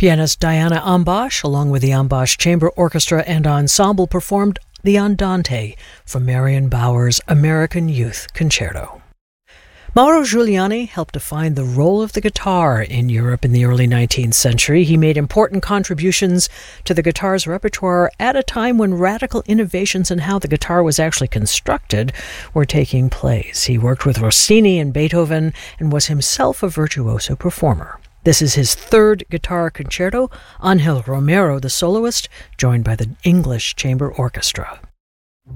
Pianist Diana Ambash, along with the Ambash Chamber Orchestra and Ensemble, performed the Andante from Marion Bauer's American Youth Concerto. Mauro Giuliani helped define the role of the guitar in Europe in the early 19th century. He made important contributions to the guitar's repertoire at a time when radical innovations in how the guitar was actually constructed were taking place. He worked with Rossini and Beethoven and was himself a virtuoso performer. This is his third guitar concerto. Ángel Romero, the soloist, joined by the English Chamber Orchestra.